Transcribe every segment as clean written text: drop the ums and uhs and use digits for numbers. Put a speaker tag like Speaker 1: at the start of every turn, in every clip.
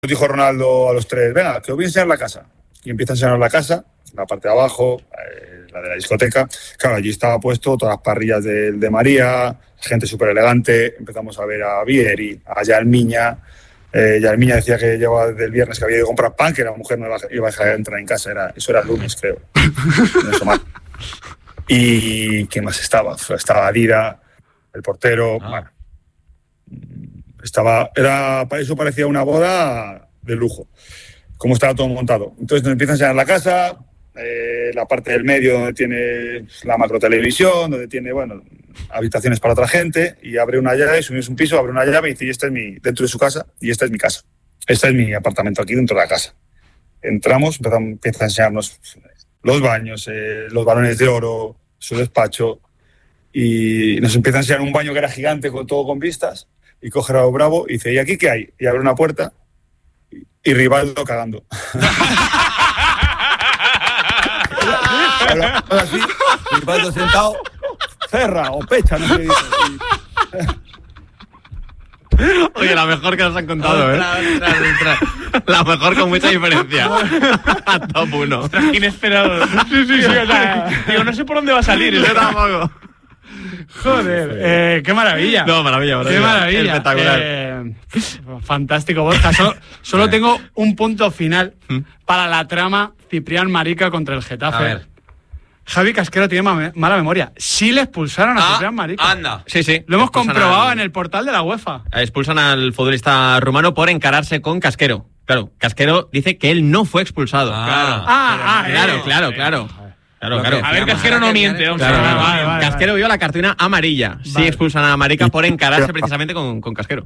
Speaker 1: Dijo Ronaldo a los 3, venga, que os voy a enseñar la casa. Y empieza a enseñar la casa, la parte de abajo, la de la discoteca. Claro, allí estaba puesto todas las parrillas de María, gente súper elegante. Empezamos a ver a Vieri, a Yalmiña. Yalmiña decía que llevaba desde el viernes que había ido a comprar pan, que la mujer no iba a dejar de entrar en casa. Eso era el lunes, creo. No eso mal. ¿Y quién más estaba? Estaba Dida, el portero. Bueno, eso parecía una boda de lujo, como estaba todo montado. Entonces nos empiezan a enseñar la casa, la parte del medio donde tiene la macrotelevisión, donde tiene, habitaciones para otra gente, y abre una llave, subimos un piso, abre una llave y dice, y esta es dentro de su casa, y esta es mi casa. Este es mi apartamento aquí dentro de la casa. Entramos, empieza a enseñarnos los baños, los balones de oro, su despacho, y nos empieza a enseñar un baño que era gigante, todo con vistas. Y coge a Bravo y dice, ¿y aquí qué hay? Y abre una puerta y Rivaldo cagando. Así, Rivaldo sentado, cerra o pecha, no sé.
Speaker 2: Oye, la mejor que nos han contado, La mejor con mucha diferencia. Top 1.
Speaker 3: Inesperado. Sí, o sea, digo, no sé por dónde va a salir.
Speaker 2: Yo tampoco.
Speaker 3: Joder, qué maravilla.
Speaker 2: No, maravilla.
Speaker 3: Qué maravilla.
Speaker 2: Espectacular.
Speaker 3: Fantástico, Borja. Solo tengo un punto final para la trama Ciprián Marica contra el Getafe.
Speaker 4: A ver.
Speaker 3: Javi Casquero tiene mala memoria. Sí le expulsaron a Ciprián Marica.
Speaker 4: Anda.
Speaker 2: Sí.
Speaker 3: Lo hemos comprobado en el portal de la UEFA.
Speaker 2: Expulsan al futbolista rumano por encararse con Casquero. Claro, Casquero dice que él no fue expulsado. Claro. Claro.
Speaker 3: A ver, Casquero no miente.
Speaker 2: Vale. Casquero vio la cartulina amarilla. Sí, expulsan a Marica por encararse precisamente con Casquero.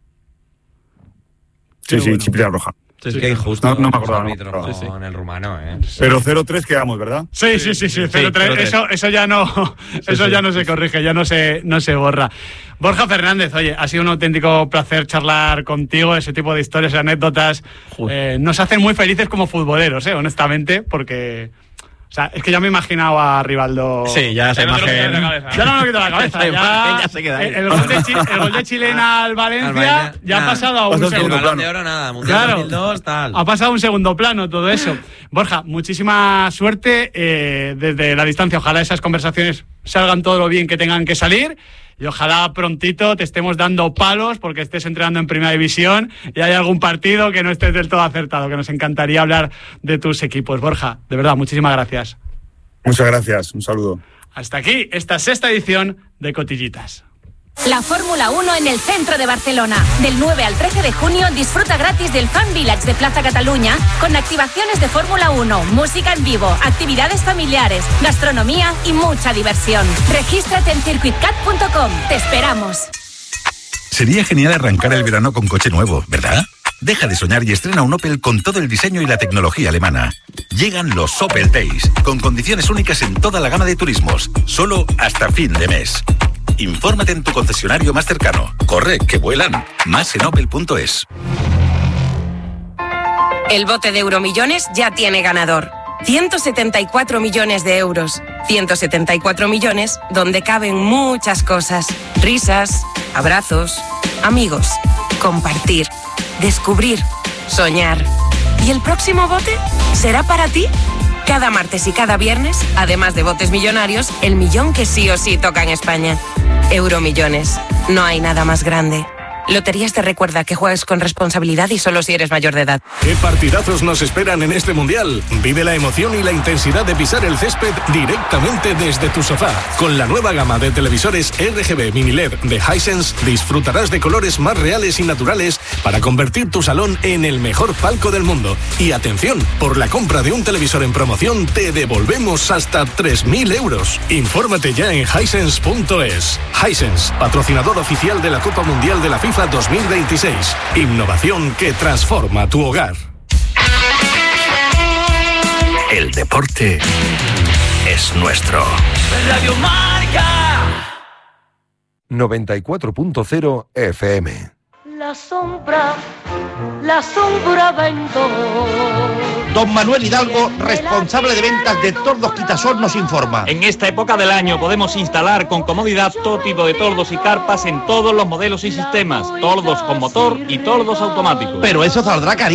Speaker 1: Sí, Ciprián roja.
Speaker 2: Sí.
Speaker 4: Qué injusto.
Speaker 1: No me acordaba.
Speaker 4: Con el rumano,
Speaker 1: Pero 0-3 quedamos, ¿verdad?
Speaker 3: Sí. 0-3. Eso ya no se corrige, ya no se borra. Borja Fernández, oye, ha sido un auténtico placer charlar contigo. Ese tipo de historias y anécdotas nos hacen muy felices como futboleros, honestamente, porque... O sea, es que ya me he imaginado a Rivaldo.
Speaker 2: Sí, ya esa imagen.
Speaker 3: Ya no me lo quito la cabeza.
Speaker 2: Ya se queda ahí.
Speaker 3: El gol de Chilena al Valencia ya ha pasado a un segundo
Speaker 4: plano. De oro nada,
Speaker 3: Claro,
Speaker 4: 2002, tal.
Speaker 3: Ha pasado a un segundo plano todo eso. Borja, muchísima suerte desde la distancia. Ojalá esas conversaciones salgan todo lo bien que tengan que salir. Y ojalá prontito te estemos dando palos porque estés entrenando en Primera División y hay algún partido que no estés del todo acertado, que nos encantaría hablar de tus equipos. Borja, de verdad, muchísimas gracias.
Speaker 1: Muchas gracias, un saludo.
Speaker 3: Hasta aquí esta sexta edición de Cotillitas.
Speaker 5: La Fórmula 1 en el centro de Barcelona. Del 9 al 13 de junio disfruta gratis del Fan Village de Plaza Cataluña con activaciones de Fórmula 1, música en vivo, actividades familiares, gastronomía y mucha diversión. Regístrate en circuitcat.com. Te esperamos.
Speaker 6: Sería genial arrancar el verano con coche nuevo, ¿verdad? Deja de soñar y estrena un Opel con todo el diseño y la tecnología alemana. Llegan los Opel Days, con condiciones únicas en toda la gama de turismos, solo hasta fin de mes. Infórmate en tu concesionario más cercano. Corre, que vuelan. Más en opel.es.
Speaker 7: El bote de Euromillones ya tiene ganador. 174 millones de euros. 174 millones donde caben muchas cosas. Risas, abrazos, amigos, compartir, descubrir, soñar. ¿Y el próximo bote será para ti? Cada martes y cada viernes, además de botes millonarios, el millón que sí o sí toca en España. Euromillones. No hay nada más grande. Loterías te recuerda que juegues con responsabilidad y solo si eres mayor de edad.
Speaker 8: ¿Qué partidazos nos esperan en este Mundial? Vive la emoción y la intensidad de pisar el césped directamente desde tu sofá. Con la nueva gama de televisores RGB Mini LED de Hisense disfrutarás de colores más reales y naturales para convertir tu salón en el mejor palco del mundo. Y atención, por la compra de un televisor en promoción te devolvemos hasta 3.000 euros. Infórmate ya en hisense.es. Hisense, patrocinador oficial de la Copa Mundial de la FIFA 2026. Innovación que transforma tu hogar.
Speaker 6: El deporte es nuestro.
Speaker 9: Radio Marca
Speaker 10: 94.0 FM.
Speaker 9: La sombra vendo.
Speaker 10: Don Manuel Hidalgo, responsable de ventas de Tordos Quitasol, nos informa.
Speaker 11: En esta época del año podemos instalar con comodidad todo tipo de tordos y carpas en todos los modelos y sistemas, tordos con motor y tordos automáticos.
Speaker 10: Pero eso saldrá carísimo.